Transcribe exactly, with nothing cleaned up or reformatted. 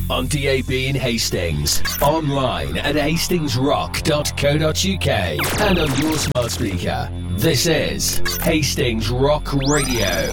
On D A B in Hastings, online at hastings rock dot co dot uk, and on your smart speaker. This is Hastings Rock Radio.